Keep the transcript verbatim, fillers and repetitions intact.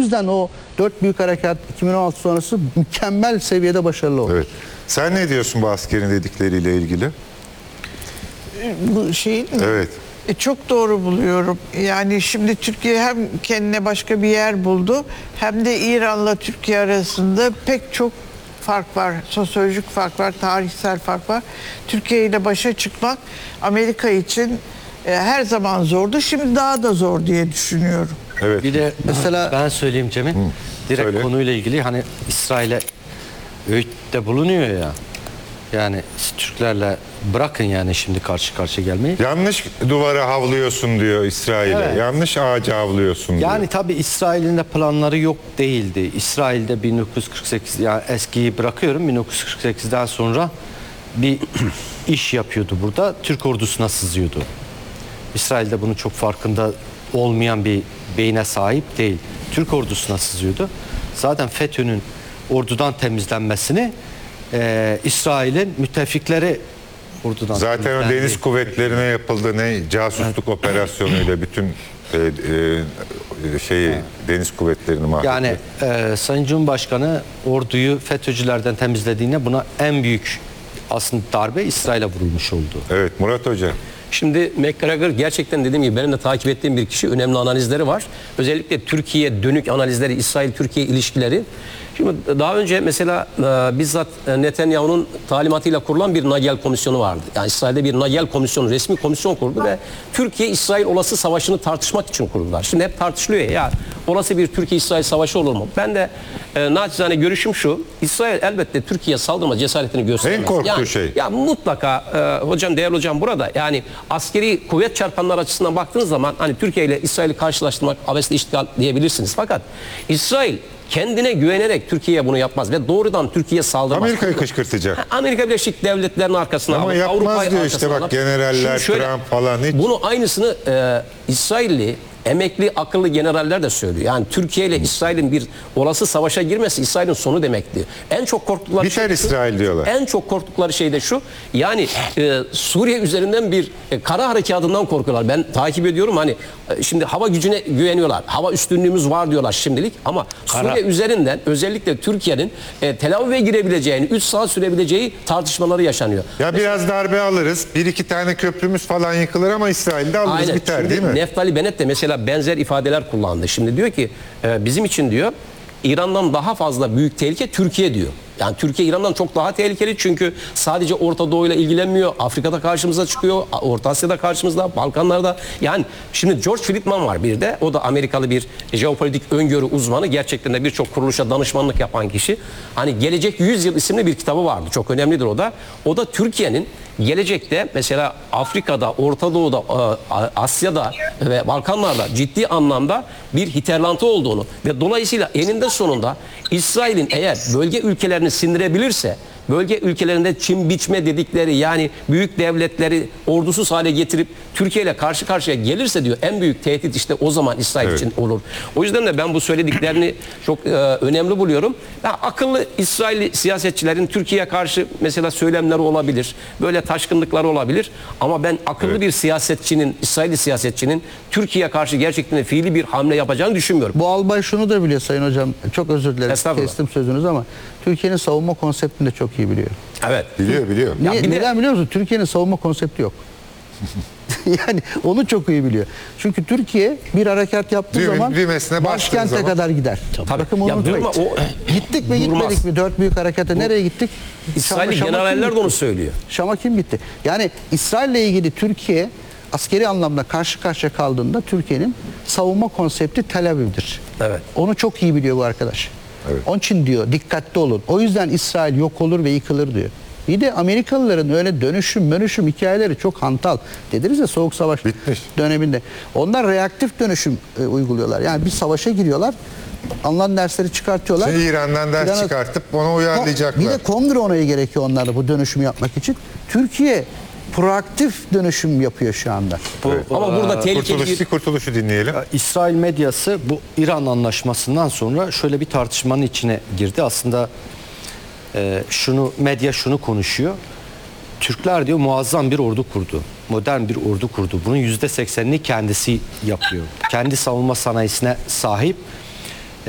yüzden o dört büyük harekat iki bin on altı sonrası mükemmel seviyede başarılı oldu. Evet. Sen ne diyorsun bu askerin dedikleriyle ilgili? Bu şeyin Evet. E, çok doğru buluyorum. Yani şimdi Türkiye hem kendine başka bir yer buldu, hem de İran'la Türkiye arasında pek çok fark var. Sosyolojik fark var, tarihsel fark var. Türkiye ile başa çıkmak Amerika için e, her zaman zordu. Şimdi daha da zor diye düşünüyorum. Evet. Bir de Mesela- ben söyleyeyim Cemil. Direkt söyle. konuyla ilgili hani İsrail'e öğütte bulunuyor ya. Yani siz Türklerle bırakın yani şimdi karşı karşıya gelmeyi. Yanlış duvara havlıyorsun diyor İsrail'e. Evet. Yanlış ağaca havlıyorsun diyor. Yani tabii İsrail'in de planları yok değildi. İsrail'de bin dokuz yüz kırk sekiz, yani eskiyi bırakıyorum, bin dokuz yüz kırk sekizden sonra bir iş yapıyordu burada. Türk ordusuna sızıyordu. İsrail'de bunun çok farkında olmayan bir beyne sahip değil. Türk ordusuna sızıyordu. Zaten FETÖ'nün ordudan temizlenmesini e, İsrail'in müttefikleri ordudan Zaten o temizlendi. deniz kuvvetlerine yapıldı ne casusluk operasyonuyla bütün e, e, şeyi deniz kuvvetlerini mahvetti. Yani e, Sayın Cumhurbaşkanı orduyu FETÖ'cülerden temizlediğine buna en büyük aslında darbe İsrail'e vurulmuş oldu. Evet Murat Hoca. Şimdi McGregor gerçekten dediğim gibi benim de takip ettiğim bir kişi. Önemli analizleri var. Özellikle Türkiye dönük analizleri, İsrail-Türkiye ilişkileri. Şimdi daha önce mesela e, bizzat Netanyahu'nun talimatıyla kurulan bir Nagel komisyonu vardı. Yani İsrail'de bir Nagel komisyonu, resmi komisyon kurdu ve Türkiye-İsrail olası savaşını tartışmak için kurdular. Şimdi hep tartışılıyor ya, ya olası bir Türkiye-İsrail savaşı olur mu? Ben de e, naçizane görüşüm şu, İsrail elbette Türkiye'ye saldırma cesaretini göstermez. En korktuğu yani, şey. Ya mutlaka e, hocam, değerli hocam burada yani askeri kuvvet çarpanlar açısından baktığınız zaman hani Türkiye ile İsrail'i karşılaştırmak abesle iştigal diyebilirsiniz. Fakat İsrail kendine güvenerek Türkiye'ye bunu yapmaz ve doğrudan Türkiye'ye saldırmaz. Amerika'yı kışkırtacak. Amerika Birleşik Devletleri'nin arkasına Ama alır, yapmaz Avrupa'yı diyor işte arkasına bak alır. generaller, Şimdi şöyle, Trump falan hiç. Bunu aynısını e, İsrailli emekli akıllı generaller de söylüyor. Yani Türkiye ile İsrail'in bir olası savaşa girmesi İsrail'in sonu demekti. En çok korktukları Biter şey şu, İsrail diyorlar. En çok korktukları şey de şu. Yani e, Suriye üzerinden bir e, kara harekatından korkuyorlar. Ben takip ediyorum hani e, şimdi hava gücüne güveniyorlar. Hava üstünlüğümüz var diyorlar şimdilik ama Kara. Suriye üzerinden özellikle Türkiye'nin e, Tel Aviv'e girebileceğini, üç saat sürebileceği tartışmaları yaşanıyor. Ya biraz darbe alırız. Bir iki tane köprümüz falan yıkılır ama İsrail'de alırız Aynen. biter Şimdi değil mi? Neftali Bennett de mesela benzer ifadeler kullandı. Şimdi diyor ki e, bizim için diyor İran'dan daha fazla büyük tehlike Türkiye diyor. Yani Türkiye İran'dan çok daha tehlikeli çünkü sadece Orta Doğu'yla ilgilenmiyor. Afrika'da karşımıza çıkıyor, Orta Asya'da karşımızda, Balkanlar'da. Yani şimdi George Friedman var bir de. O da Amerikalı bir jeopolitik öngörü uzmanı. Gerçekten de birçok kuruluşa danışmanlık yapan kişi. Hani Gelecek Yüzyıl isimli bir kitabı vardı. Çok önemlidir o da. O da Türkiye'nin gelecekte mesela Afrika'da, Orta Doğu'da, Asya'da ve Balkanlar'da ciddi anlamda bir hiterlantı olduğunu ve dolayısıyla eninde sonunda İsrail'in eğer bölge ülkelerini sindirebilirse, bölge ülkelerinde çim biçme dedikleri yani büyük devletleri ordusuz hale getirip Türkiye ile karşı karşıya gelirse diyor en büyük tehdit işte o zaman İsrail Evet. için olur. O yüzden de ben bu söylediklerini çok e, önemli buluyorum. Ya, akıllı İsrailli siyasetçilerin Türkiye'ye karşı mesela söylemleri olabilir. Böyle taşkınlıkları olabilir. Ama ben akıllı Evet. bir siyasetçinin, İsrailli siyasetçinin Türkiye'ye karşı gerçekten fiili bir hamle yapacağını düşünmüyorum. Bu albay şunu da biliyor Sayın Hocam. Çok özür dilerim. Estağfurullah. Kestim sözünüzü ama Türkiye'nin savunma konseptini de çok iyi biliyor. Evet. Biliyor biliyor. Niye, bir de- neden biliyor musun? Türkiye'nin savunma konsepti yok. Yani onu çok iyi biliyor. Çünkü Türkiye bir harekat yaptığı Düğümün zaman düğmesine bastığın başkente zaman- kadar gider. Bakın Ya onu diyorum unutmayın. ama o- Gittik mi Durmaz. gitmedik mi? Dört büyük harekete nereye gittik? İsrailli Şam'a kim generaller de gitti? onu söylüyor. Şam'a kim gitti? Yani İsrail'le ilgili Türkiye askeri anlamda karşı karşıya kaldığında Türkiye'nin savunma konsepti Tel Aviv'dir. Evet. Onu çok iyi biliyor bu arkadaş. Evet. Onun için diyor dikkatli olun. O yüzden İsrail yok olur ve yıkılır diyor. Bir de Amerikalıların öyle dönüşüm dönüşüm hikayeleri çok hantal. Dediniz ya Soğuk Savaş Bitmiş. döneminde. Onlar reaktif dönüşüm e, uyguluyorlar. Yani bir savaşa giriyorlar. Alınan dersleri çıkartıyorlar. Şimdi İran'dan ders İran'a- çıkartıp onu uyarlayacaklar. Bir de kongre onayı gerekiyor onlarda bu dönüşümü yapmak için. Türkiye proaktif dönüşüm yapıyor şu anda. Ama burada tehlikeli Kurtuluş, bir bir kurtuluşu dinleyelim. İsrail medyası bu İran anlaşmasından sonra şöyle bir tartışmanın içine girdi. Aslında e, şunu medya şunu konuşuyor. Türkler diyor muazzam bir ordu kurdu. Modern bir ordu kurdu. Bunun yüzde seksenini kendisi yapıyor. Kendi savunma sanayisine sahip.